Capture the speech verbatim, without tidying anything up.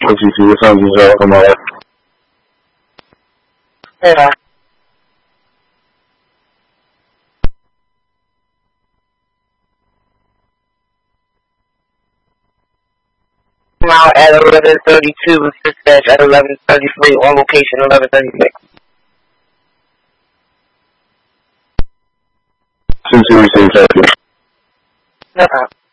T C, what time did y'all come out? Yeah. Now at eleven thirty-two and dispatch at eleven thirty-three on location eleven thirty-six. Since you received traffic. No.